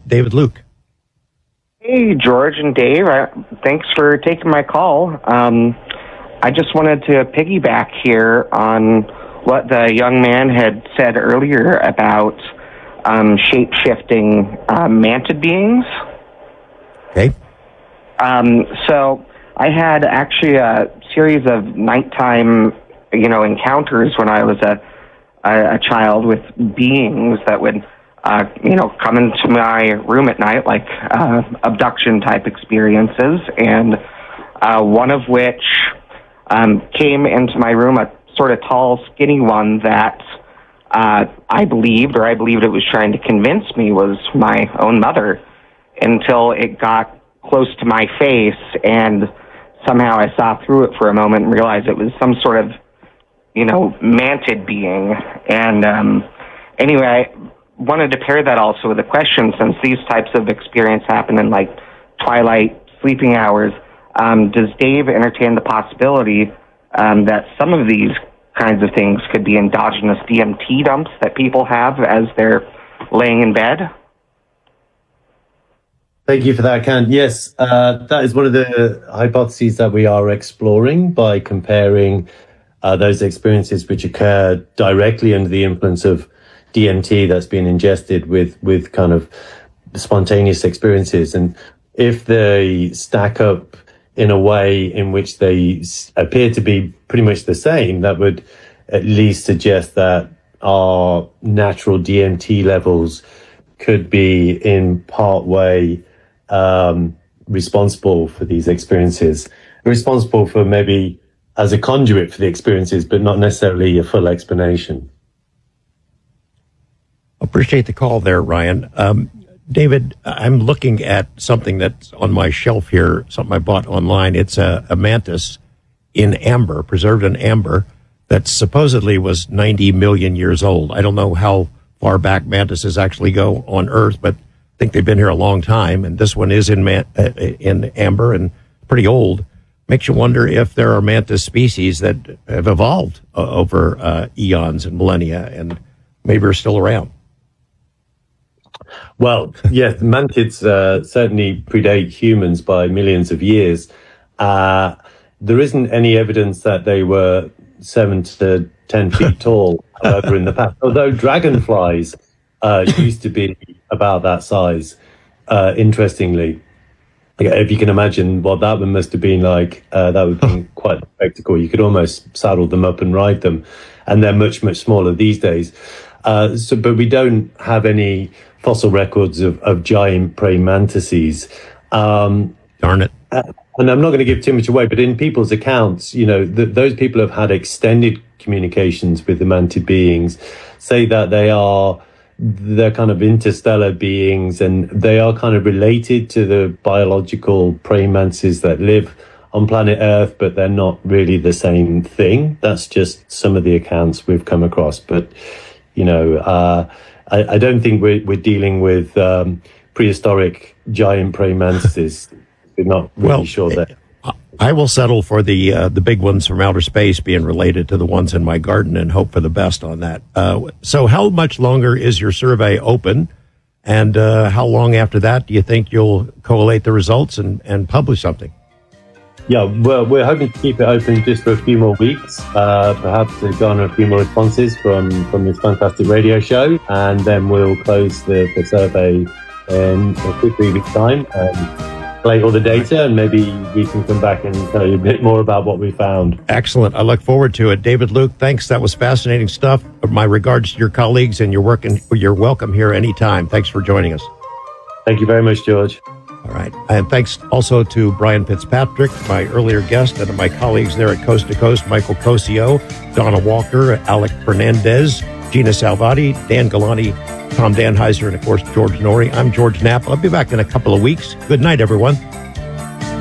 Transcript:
David Luke. Hey, George and Dave. Thanks for taking my call. I just wanted to piggyback here on what the young man had said earlier about shape-shifting mantid beings. Okay. So I had actually a series of nighttime, encounters when I was a child with beings that would, come into my room at night, like abduction-type experiences, and one of which came into my room, a sort of tall, skinny one that I believed it was trying to convince me was my own mother, until it got close to my face, and somehow I saw through it for a moment and realized it was some sort of, mantid being. And anyway, I wanted to pair that also with a question, since these types of experience happen in, like, twilight sleeping hours. Does Dave entertain the possibility that some of these kinds of things could be endogenous DMT dumps that people have as they're laying in bed? Thank you for that, Ken. Yes, that is one of the hypotheses that we are exploring by comparing those experiences which occur directly under the influence of DMT that's been ingested with kind of spontaneous experiences. And if they stack up in a way in which they appear to be pretty much the same, that would at least suggest that our natural DMT levels could be in part way responsible for these experiences, responsible for maybe as a conduit for the experiences, but not necessarily a full explanation. Appreciate the call there, Ryan. David, I'm looking at something that's on my shelf here, something I bought online. It's a mantis in amber, preserved in amber, that supposedly was 90 million years old. I don't know how far back mantises actually go on Earth, but I think they've been here a long time. And this one is in amber and pretty old. Makes you wonder if there are mantis species that have evolved over eons and millennia and maybe are still around. Well, yes, mantids certainly predate humans by millions of years. There isn't any evidence that they were 7 to 10 feet tall, however, in the past. Although dragonflies used to be about that size, interestingly. If you can imagine what that one must have been like, that would be quite a spectacle. You could almost saddle them up and ride them. And they're much, much smaller these days. But we don't have any fossil records of giant praying mantises. Darn it. And I'm not going to give too much away, but in people's accounts, those people have had extended communications with the mantid beings, say that they're kind of interstellar beings, and they are kind of related to the biological praying mantises that live on planet Earth, but they're not really the same thing. That's just some of the accounts we've come across. But, I don't think we're dealing with prehistoric giant praying mantises. We're not really sure that. I will settle for the big ones from outer space being related to the ones in my garden and hope for the best on that. So how much longer is your survey open? And how long after that do you think you'll collate the results and publish something? Yeah, well, we're hoping to keep it open just for a few more weeks, perhaps to garner a few more responses from this fantastic radio show. And then we'll close the survey in 2-3 weeks' time and collate all the data, and maybe we can come back and tell you a bit more about what we found. Excellent. I look forward to it. David Luke, thanks. That was fascinating stuff. My regards to your colleagues, and you're welcome here anytime. Thanks for joining us. Thank you very much, George. All right. And thanks also to Brian Fitzpatrick, my earlier guest, and to my colleagues there at Coast to Coast, Michael Cosio, Donna Walker, Alec Fernandez, Gina Salvati, Dan Galani, Tom Danheiser, and, of course, George Norrie. I'm George Knapp. I'll be back in a couple of weeks. Good night, everyone.